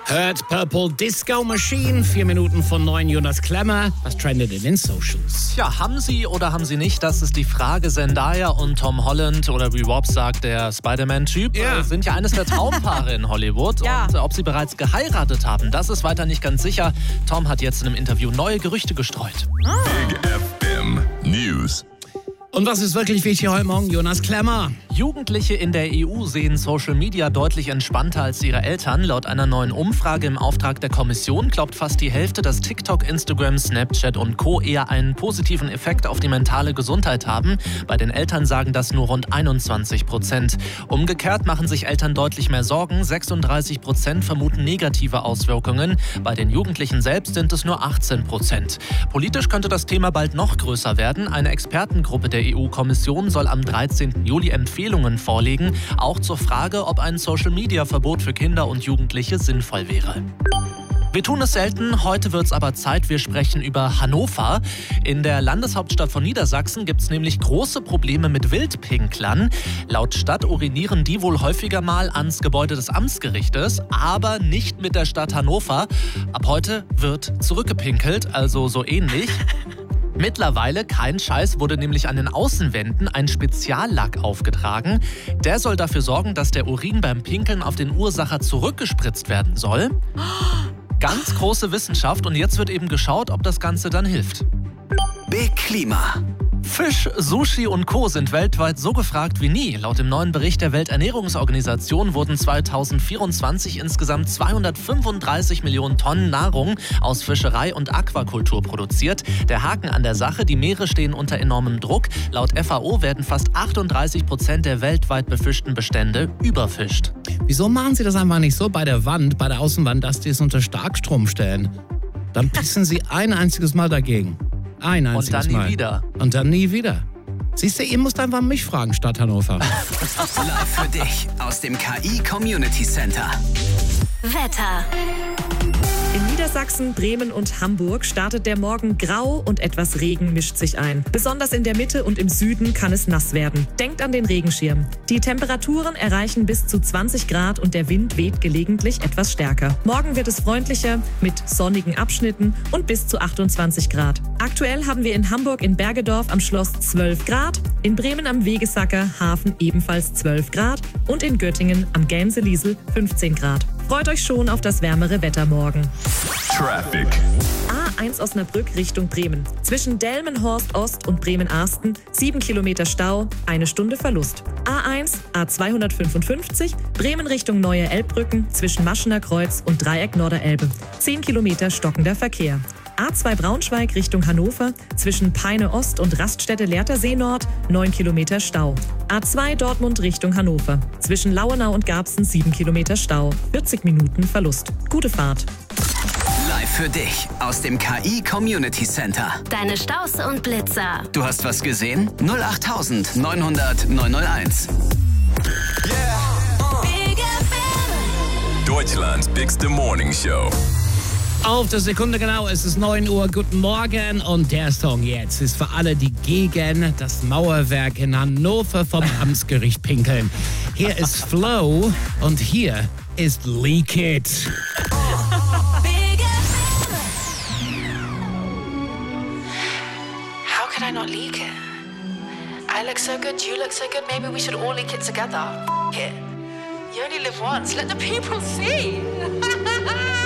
Hört Purple Disco Machine, 4 Minuten von 9, Jonas Klemmer. Was trendet in den Socials? Ja, haben sie oder haben sie nicht? Das ist die Frage. Zendaya und Tom Holland, oder wie Rob sagt, der Spider-Man-Typ, sind ja eines der Traumpaare in Hollywood. Ja. Und ob sie bereits geheiratet haben, das ist weiter nicht ganz sicher. Tom hat jetzt in einem Interview neue Gerüchte gestreut. Big FM News. Und was ist wirklich wichtig heute Morgen, Jonas Klemmer? Jugendliche in der EU sehen Social Media deutlich entspannter als ihre Eltern. Laut einer neuen Umfrage im Auftrag der Kommission glaubt fast die Hälfte, dass TikTok, Instagram, Snapchat und Co. eher einen positiven Effekt auf die mentale Gesundheit haben. Bei den Eltern sagen das nur rund 21%. Umgekehrt machen sich Eltern deutlich mehr Sorgen. 36% vermuten negative Auswirkungen. Bei den Jugendlichen selbst sind es nur 18%. Politisch könnte das Thema bald noch größer werden. Eine Expertengruppe der EU-Kommission soll am 13. Juli Empfehlungen vorlegen, auch zur Frage, ob ein Social-Media-Verbot für Kinder und Jugendliche sinnvoll wäre. Wir tun es selten, heute wird es aber Zeit, wir sprechen über Hannover. In der Landeshauptstadt von Niedersachsen gibt es nämlich große Probleme mit Wildpinklern. Laut Stadt urinieren die wohl häufiger mal ans Gebäude des Amtsgerichtes, aber nicht mit der Stadt Hannover. Ab heute wird zurückgepinkelt, also so ähnlich. Mittlerweile, kein Scheiß, wurde nämlich an den Außenwänden ein Speziallack aufgetragen. Der soll dafür sorgen, dass der Urin beim Pinkeln auf den Ursacher zurückgespritzt werden soll. Ganz große Wissenschaft und jetzt wird eben geschaut, ob das Ganze dann hilft. Big Klima. Fisch, Sushi und Co. sind weltweit so gefragt wie nie. Laut dem neuen Bericht der Welternährungsorganisation wurden 2024 insgesamt 235 Millionen Tonnen Nahrung aus Fischerei und Aquakultur produziert. Der Haken an der Sache, die Meere stehen unter enormem Druck. Laut FAO werden fast 38% der weltweit befischten Bestände überfischt. Wieso machen Sie das einfach nicht so bei der Wand, bei der Außenwand, dass die es unter Starkstrom stellen? Dann pissen Sie ein einziges Mal dagegen. Ein einziges Mal. Und dann nie wieder. Und dann nie wieder. Siehst du, ihr müsst einfach mich fragen, Stadt Hannover. Live für dich aus dem KI Community Center. Wetter. In Niedersachsen, Bremen und Hamburg startet der Morgen grau und etwas Regen mischt sich ein. Besonders in der Mitte und im Süden kann es nass werden. Denkt an den Regenschirm. Die Temperaturen erreichen bis zu 20 Grad und der Wind weht gelegentlich etwas stärker. Morgen wird es freundlicher mit sonnigen Abschnitten und bis zu 28 Grad. Aktuell haben wir in Hamburg in Bergedorf am Schloss 12 Grad, in Bremen am Wegesacker Hafen ebenfalls 12 Grad und in Göttingen am Gämseliesel 15 Grad. Freut euch schon auf das wärmere Wetter morgen. Traffic. A1 Osnabrück Richtung Bremen. Zwischen Delmenhorst Ost und Bremen-Arsten 7 Kilometer Stau, 1 Stunde Verlust. A1, A255, Bremen Richtung Neue Elbbrücken zwischen Maschener Kreuz und Dreieck Norderelbe. 10 Kilometer stockender Verkehr. A2 Braunschweig Richtung Hannover, zwischen Peine Ost und Raststätte Lehrtersee Nord, 9 Kilometer Stau. A2 Dortmund Richtung Hannover, zwischen Lauenau und Garbsen 7 Kilometer Stau, 40 Minuten Verlust. Gute Fahrt. Live für dich aus dem KI Community Center. Deine Staus und Blitzer. Du hast was gesehen? 08000 900 901. Big FM. Deutschlands bigste Morning Show. Auf der Sekunde genau, es ist 9 Uhr, guten Morgen. Und der Song jetzt ist für alle, die gegen das Mauerwerk in Hannover vom Amtsgericht pinkeln. Hier ist Flow und hier ist Leak It. Big FM. How could I not leak it? I look so good, you look so good, maybe we should all leak it together. F*** it. You only live once, let the people see.